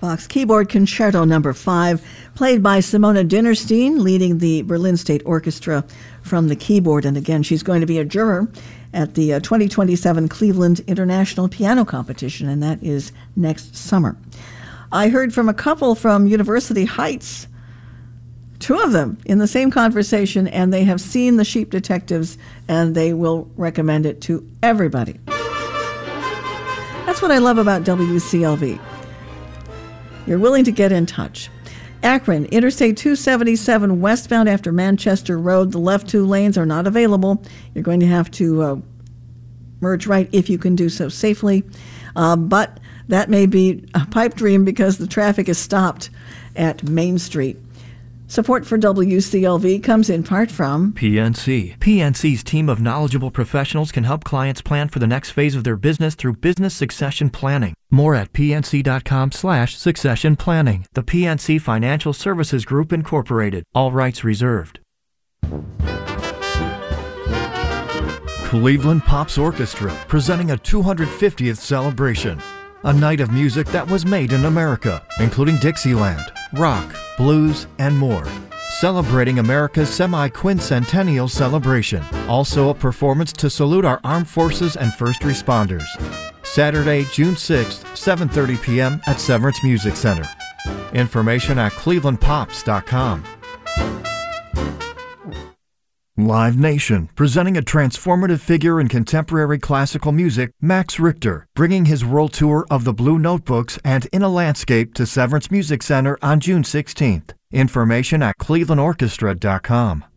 Bach's Keyboard Concerto No. 5, played by Simona Dinnerstein, leading the Berlin State Orchestra from the keyboard. And again, she's going to be a juror at the 2027 Cleveland International Piano Competition, and that is next summer. I heard from a couple from University Heights, two of them in the same conversation, and they have seen The Sheep Detectives, and they will recommend it to everybody. That's what I love about WCLV. You're willing to get in touch. Akron, Interstate 277 westbound after Manchester Road. The left two lanes are not available. You're going to have to merge right if you can do so safely. But that may be a pipe dream because the traffic is stopped at Main Street. Support for WCLV comes in part from PNC. PNC's team of knowledgeable professionals can help clients plan for the next phase of their business through business succession planning. More at pnc.com/succession planning. The PNC Financial Services Group, Incorporated. All rights reserved. Cleveland Pops Orchestra, presenting a 250th celebration. A night of music that was made in America, including Dixieland, rock, blues, and more. Celebrating America's semi-quincentennial celebration. Also a performance to salute our armed forces and first responders. Saturday, June 6th, 7:30 p.m. at Severance Music Center. Information at clevelandpops.com. Live Nation, presenting a transformative figure in contemporary classical music, Max Richter, bringing his world tour of the Blue Notebooks and In a Landscape to Severance Music Center on June 16th. Information at clevelandorchestra.com.